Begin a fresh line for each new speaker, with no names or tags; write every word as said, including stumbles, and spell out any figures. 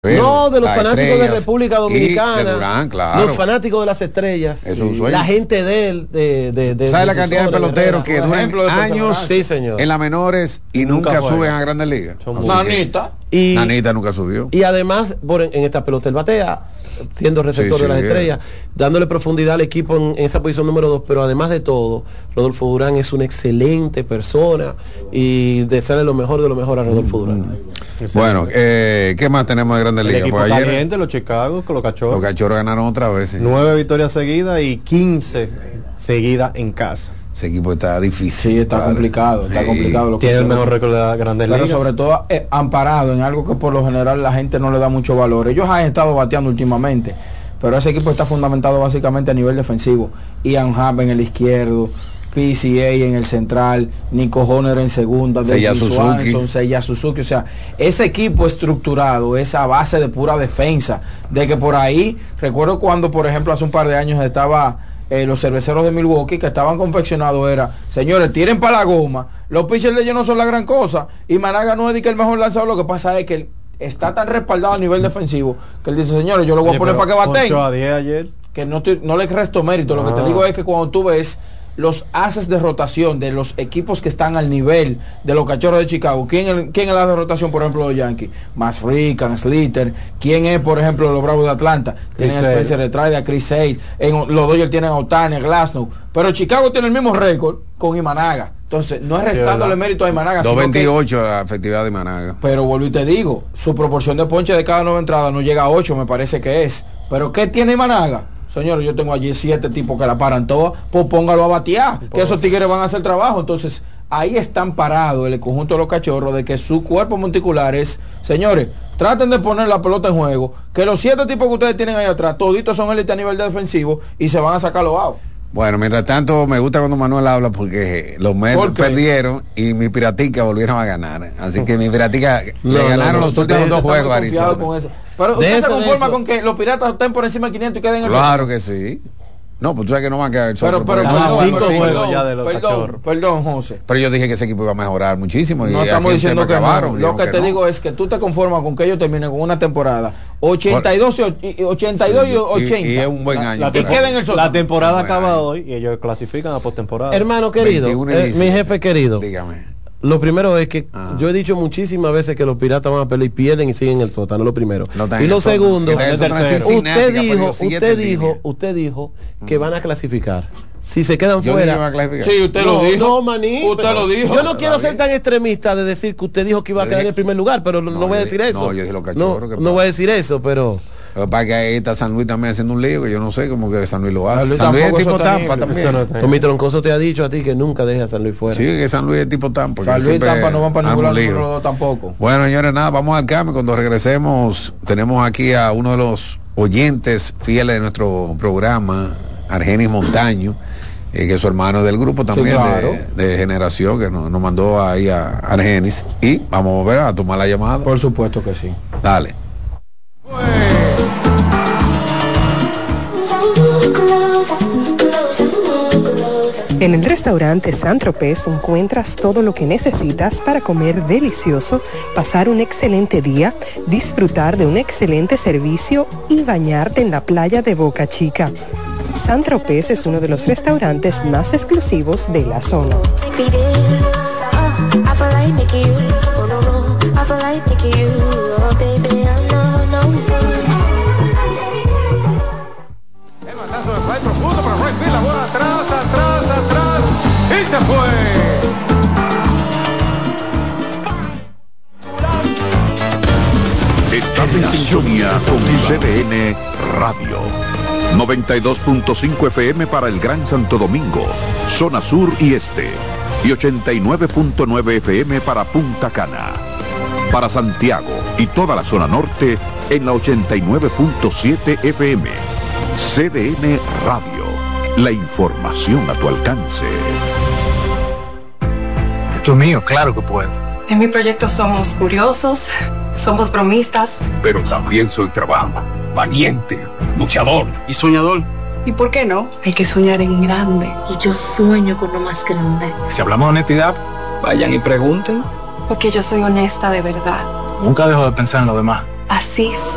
No, de los fanáticos de República Dominicana, de Durán, claro. Los fanáticos de las estrellas,
es un sueño.
La gente de él, de, de, de
¿sabe la cantidad de peloteros que duran años
sí, señor.
en las menores y nunca, nunca suben a Grandes Ligas?
Nanita.
Y,
Nanita nunca subió.
Y además, por, en esta pelota él batea, siendo receptor sí, sí, de las bien. estrellas, dándole profundidad al equipo en, en esa posición número dos, pero además de todo, Rodolfo Durán es una excelente persona y desearle lo mejor de lo mejor a Rodolfo mm. Durán.
Bueno, eh, ¿qué más tenemos de Grandes Ligas?
El equipo pues ayer, caliente, los Chicago, con los Cachorros.
Los Cachorros ganaron otra vez. Sí.
Nueve victorias seguidas y quince seguidas en casa.
Ese equipo está difícil.
Sí, está padre. complicado, está sí. complicado.
Tiene el mejor récord de las Grandes Ligas.
Pero sobre todo eh, amparado en algo que por lo general la gente no le da mucho valor. Ellos han estado bateando últimamente, pero ese equipo está fundamentado básicamente a nivel defensivo. Ian Happ en el izquierdo, P C A en el central, Nico Honer en segunda,
Seiya Suzuki.
Seiya Suzuki, o sea, ese equipo estructurado, esa base de pura defensa, de que por ahí, recuerdo cuando por ejemplo hace un par de años estaba eh, los cerveceros de Milwaukee que estaban confeccionados, era, señores, tiren para la goma, los pitchers de ellos no son la gran cosa, y Managa no es de que el mejor lanzador, lo que pasa es que él está tan respaldado a nivel defensivo, que él dice, señores, yo lo voy Oye, a poner para que baten,
a diez ayer.
que no, te, no le resto mérito, ah. lo que te digo es que cuando tú ves los haces de rotación de los equipos que están al nivel de los Cachorros de Chicago, ¿quién, quién es la de rotación, por ejemplo, de los Yankees? Más Rican, Slater. ¿Quién es, por ejemplo, los Bravos de Atlanta? Tienen a Spencer Retraide, a Chris Sale. En los Dodgers tienen a Ohtani, a Glasnow. Pero Chicago tiene el mismo récord con Imanaga. Entonces, no es restándole mérito a Imanaga.
dos veintiocho la efectividad de Imanaga.
Pero vuelvo y te digo, su proporción de ponche de cada nueva entrada no llega a ocho, me parece que es. Pero ¿qué tiene Imanaga? Señores, yo tengo allí siete tipos que la paran todas, pues póngalo a batear, que esos tigres van a hacer trabajo. Entonces, ahí están parados el conjunto de los Cachorros, de que su cuerpo monticular es, señores, traten de poner la pelota en juego, que los siete tipos que ustedes tienen ahí atrás, toditos son élite a nivel defensivo y se van a sacar los outs.
Bueno, mientras tanto, me gusta cuando Manuel habla porque los Mets perdieron y mi Piratica volvieron a ganar. Así que mi Piratica no, le ganaron no, no, los últimos dos juegos a Arizona.
Pero usted se conforma con que los Piratas estén por encima de quinientos y queden en el
Claro que sí. No, pues tú sabes que no van a quedar
Pero, pero,
perdón, cinco
perdón,
juegos ya de los
perdón,
Cachorros.
Perdón, José.
Pero yo dije que ese equipo iba a mejorar muchísimo.
No
y
estamos diciendo que acabaron,
no.
Lo que, que te no. digo es que tú te conformas con que ellos terminen con una temporada ochenta y dos y ochenta y ochenta.
Y, y es un buen
la,
año.
La,
y queden en el
la temporada acaba hoy y ellos clasifican a postemporada.
Hermano querido, eh, mi jefe querido.
Dígame.
Lo primero es que
ah.
yo he dicho muchísimas veces que los Piratas van a pelear y pierden y siguen en el sótano, lo primero.
No
y lo segundo, usted dijo, usted dijo,
línea.
usted dijo que van a clasificar. Si se quedan
yo
fuera.
Sí, usted
no,
lo dijo.
No, maní.
Usted lo dijo.
Yo no quiero ser tan extremista de decir que usted dijo que iba a quedar en el primer lugar, pero no, no voy a decir eso.
No, yo dije los Cachorros.
No, no voy a decir eso, pero
Lo que pasa es que ahí está San Luis también haciendo un lío, que yo no sé cómo que San Luis lo hace.
San Luis,
San Luis es tipo
Tampa
también.
Tommy Troncoso te ha dicho a ti que nunca deje a San Luis fuera.
Sí, que San Luis es tipo Tampa.
San Luis y Tampa no van para ningún lado tampoco.
Bueno, señores, nada, vamos al cambio. Cuando regresemos, tenemos aquí a uno de los oyentes fieles de nuestro programa, Argenis Montaño, eh, que es su hermano del grupo también, sí, claro. de, de generación, que nos, nos mandó ahí a Argenis. Y vamos a ver a tomar la llamada.
Por supuesto que sí.
Dale.
En el restaurante Saint-Tropez encuentras todo lo que necesitas para comer delicioso, pasar un excelente día, disfrutar de un excelente servicio y bañarte en la playa de Boca Chica. Saint-Tropez es uno de los restaurantes más exclusivos de la zona.
El batazo de fly profundo para right field, la bola atrás, atrás, atrás y se fue.
Estás en sintonía con C D N Radio. noventa y dos punto cinco F M para el Gran Santo Domingo, zona sur y este. Y ochenta y nueve punto nueve F M para Punta Cana. Para Santiago y toda la zona norte en la ochenta y nueve punto siete F M. C D N Radio. La información a tu alcance.
Esto es mío, claro que puedo.
En mi proyecto somos curiosos, somos bromistas.
Pero también soy trabajo, valiente, luchador y soñador.
¿Y por qué no? Hay que soñar en grande.
Y yo sueño con lo más grande.
Si hablamos de honestidad,
vayan y pregunten.
Porque yo soy honesta de verdad.
Nunca dejo de pensar en lo demás.
Así soy.